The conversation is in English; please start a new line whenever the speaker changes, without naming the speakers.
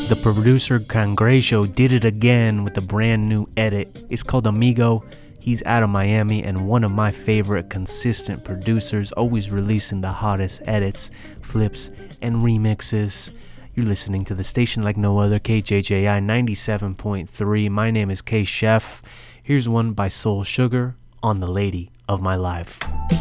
The producer Cangrejo did it again with a brand new edit. It's called Amigo. He's out of Miami and one of my favorite consistent producers, always releasing the hottest edits, flips, and remixes. You're listening to the station like no other, KJJI 97.3. My name is K Chef. Here's one by Soul Sugar on The Lady of My Life.